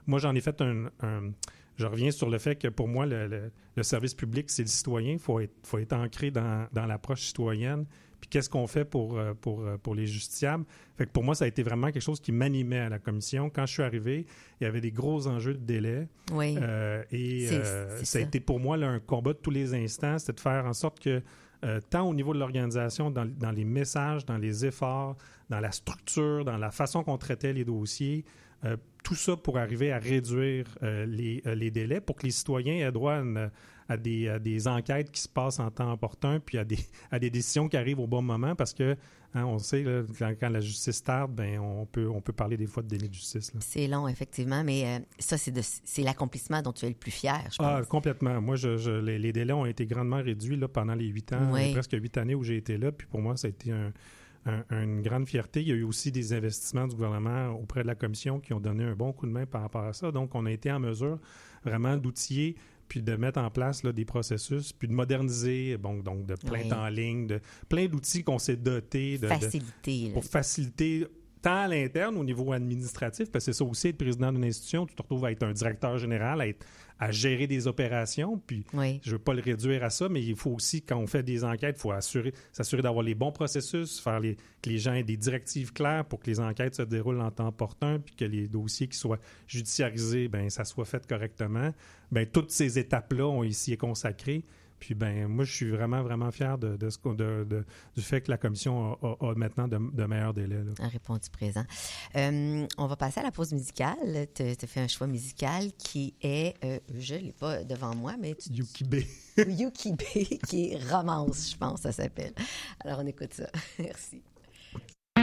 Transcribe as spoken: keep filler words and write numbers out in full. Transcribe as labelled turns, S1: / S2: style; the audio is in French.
S1: moi, j'en ai fait un... un je reviens sur le fait que pour moi, le, le, le service public, c'est le citoyen. Il faut être, faut être ancré dans, dans l'approche citoyenne. Puis qu'est-ce qu'on fait pour, pour, pour les justiciables? Fait que pour moi, ça a été vraiment quelque chose qui m'animait à la commission. Quand je suis arrivé, il y avait des gros enjeux de délai.
S2: Oui.
S1: Euh, et
S2: c'est,
S1: euh,
S2: c'est
S1: ça a
S2: ça.
S1: été pour moi là, un combat de tous les instants. C'était de faire en sorte que, euh, tant au niveau de l'organisation, dans, dans les messages, dans les efforts, dans la structure, dans la façon qu'on traitait les dossiers, euh, tout ça pour arriver à réduire euh, les, euh, les délais pour que les citoyens aient droit à, une, à, des, à des enquêtes qui se passent en temps opportun puis à des, à des décisions qui arrivent au bon moment parce que, hein, on sait, là, quand, quand la justice tarde, ben, on, peut, on peut parler des fois de délai de justice. Là.
S2: C'est long, effectivement, mais euh, ça, c'est, de, c'est l'accomplissement dont tu es le plus fier, je pense.
S1: Ah, complètement. Moi, je, je, les, les délais ont été grandement réduits là, pendant les huit ans,
S2: oui.
S1: presque huit années où j'ai été là. Puis pour moi, ça a été un... Un, une grande fierté. Il y a eu aussi des investissements du gouvernement auprès de la commission qui ont donné un bon coup de main par rapport à ça. Donc, on a été en mesure vraiment d'outiller puis de mettre en place là, des processus, puis de moderniser, bon, donc de plainte
S2: oui.
S1: en ligne, de plein d'outils qu'on s'est dotés. De,
S2: faciliter.
S1: De, pour faciliter tant à l'interne au niveau administratif, parce que c'est ça aussi, être président d'une institution, tu te retrouves à être un directeur général, à, être, à gérer des opérations, puis
S2: oui.
S1: je ne veux pas le réduire à ça, mais il faut aussi, quand on fait des enquêtes, il faut assurer, s'assurer d'avoir les bons processus, faire les, que les gens aient des directives claires pour que les enquêtes se déroulent en temps opportun, puis que les dossiers qui soient judiciarisés, ben ça soit fait correctement. Ben toutes ces étapes-là ont ici est consacrées. Puis, ben moi, je suis vraiment, vraiment fier de, de ce, de, de, du fait que la commission a, a, a maintenant de, de meilleurs délais. Là.
S2: A répondu présent. Euh, on va passer à la pause musicale. Tu as fait un choix musical qui est, euh, je ne l'ai pas devant moi, mais... Tu...
S1: Yukibé.
S2: Yukibé, qui est romance, je pense, ça s'appelle. Alors, on écoute ça. Merci.